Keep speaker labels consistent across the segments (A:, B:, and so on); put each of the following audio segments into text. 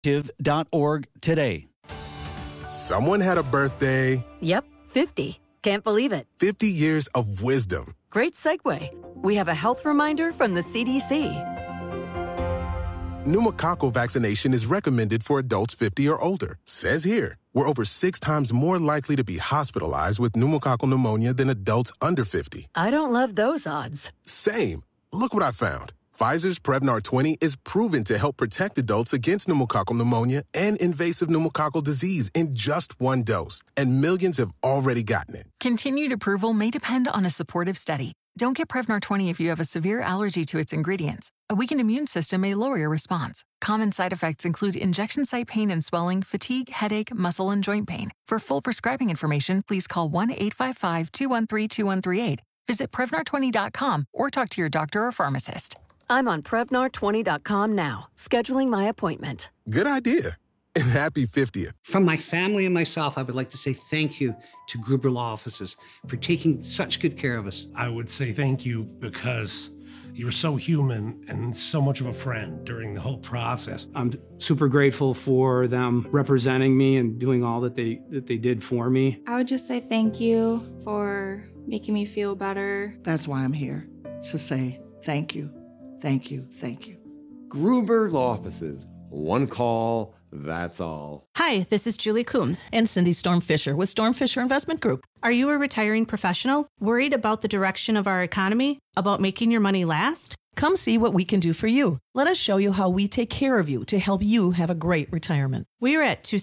A: Initiative.org today.
B: Someone had a birthday.
C: Yep, 50. Can't believe it.
B: 50 years of wisdom.
C: Great segue. We have a health reminder from the CDC.
B: Pneumococcal vaccination is recommended for adults 50 or older. Says here, we're over 6 times more likely to be hospitalized with pneumococcal pneumonia than adults under 50.
C: I don't love those odds.
B: Same. Look what I found. Pfizer's Prevnar 20 is proven to help protect adults against pneumococcal pneumonia and invasive pneumococcal disease in just 1 dose. And millions have already gotten it.
D: Continued approval may depend on a supportive study. Don't get Prevnar 20 if you have a severe allergy to its ingredients. A weakened immune system may lower your response. Common side effects include injection site pain and swelling, fatigue, headache, muscle, and joint pain. For full prescribing information, please call 1-855-213-2138. Visit Prevnar20.com or talk to your doctor or pharmacist.
C: I'm on Prevnar20.com now, scheduling my appointment.
B: Good idea. And happy 50th.
E: From my family and myself, I would like to say thank you to Gruber Law Offices for taking such good care of us.
F: I would say thank you because you were so human and so much of a friend during the whole process.
G: I'm super grateful for them representing me and doing all that they did for me.
H: I would just say thank you for making me feel better.
I: That's why I'm here, to say thank you, thank you, thank you.
J: Gruber Law Offices. One call, that's all.
K: Hi, this is Julie Coombs and Cindy Storm Fisher with Storm Fisher Investment Group. Are you a retiring professional? Worried about the direction of our economy? About making your money last? Come see what we can do for you. Let us show you how we take care of you to help you have a great retirement. We are at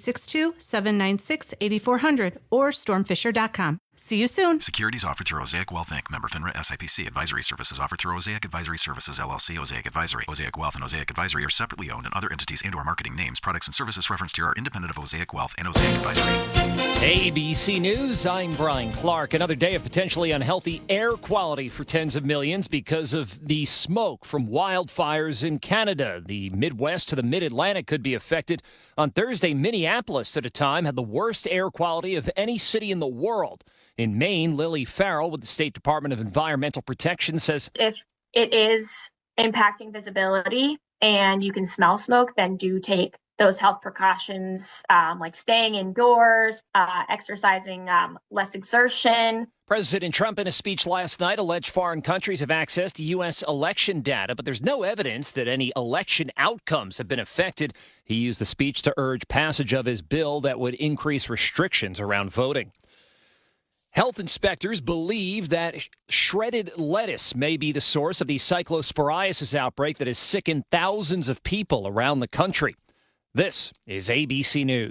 K: 262-796-8400 or stormfisher.com. See you soon.
L: Securities offered through Osaic Wealth Inc. Member FINRA SIPC. Advisory services offered through Osaic Advisory Services LLC. Osaic Advisory. Osaic Wealth and Osaic Advisory are separately owned, and other entities and/or marketing names, products, and services referenced here are independent of Osaic Wealth and Osaic Advisory.
M: ABC News. I'm Brian Clark. Another day of potentially unhealthy air quality for tens of millions because of the smoke from wildfires in Canada. The Midwest to the Mid-Atlantic could be affected. On Thursday, Minneapolis at a time had the worst air quality of any city in the world. In Maine, Lily Farrell with the State Department of Environmental Protection says,
N: if it is impacting visibility and you can smell smoke, then do take those health precautions like staying indoors, exercising less exertion.
M: President Trump in a speech last night alleged foreign countries have access to U.S. election data, but there's no evidence that any election outcomes have been affected. He used the speech to urge passage of his bill that would increase restrictions around voting. Health inspectors believe that shredded lettuce may be the source of the cyclosporiasis outbreak that has sickened thousands of people around the country. This is ABC News.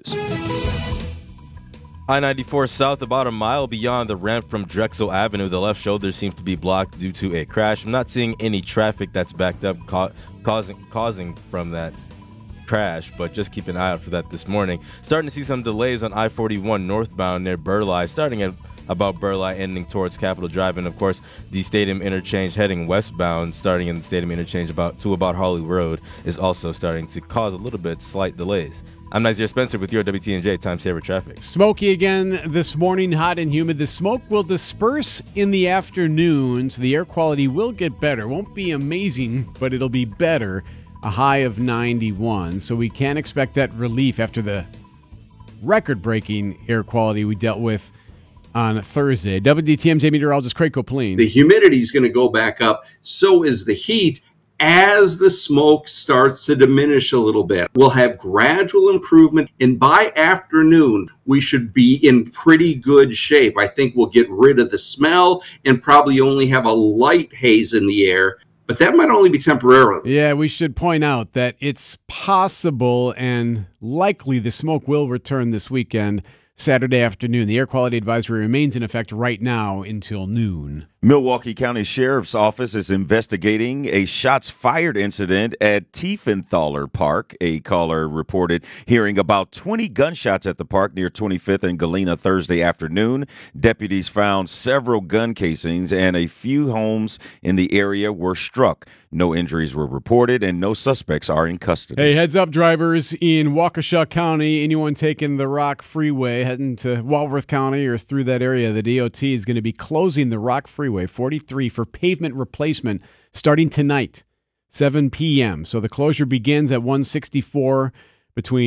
O: I-94 south, about a mile beyond the ramp from Drexel Avenue. The left shoulder seems to be blocked due to a crash. I'm not seeing any traffic that's backed up causing from that crash, but just keep an eye out for that this morning. Starting to see some delays on I-41 northbound near Burleigh, starting at about Burleigh, ending towards Capitol Drive, and of course the Stadium Interchange heading westbound, starting in the Stadium Interchange about Harley Road, is also starting to cause a little bit slight delays. I'm Nazir Spencer with your WTNJ Time Saver Traffic.
P: Smoky again this morning, hot and humid. The smoke will disperse in the afternoon, so the air quality will get better. Won't be amazing, but it'll be better. A high of 91, so we can expect that relief after the record-breaking air quality we dealt with on Thursday. WTMJ meteorologist Craig Copleen.
Q: The humidity is going to go back up. So is the heat. As the smoke starts to diminish a little bit, we'll have gradual improvement. And by afternoon, we should be in pretty good shape. I think we'll get rid of the smell and probably only have a light haze in the air. But that might only be temporarily.
P: Yeah, we should point out that it's possible and likely the smoke will return this weekend, Saturday afternoon. The air quality advisory remains in effect right now until noon.
R: Milwaukee County Sheriff's Office is investigating a shots fired incident at Tiefenthaler Park. A caller reported hearing about 20 gunshots at the park near 25th and Galena Thursday afternoon. Deputies found several gun casings and a few homes in the area were struck. No injuries were reported and no suspects are in custody.
P: Hey, heads up drivers in Waukesha County. Anyone taking the Rock Freeway heading to Walworth County or through that area, the DOT is going to be closing the Rock Freeway 43 for pavement replacement starting tonight, 7 p.m. So the closure begins at 164 between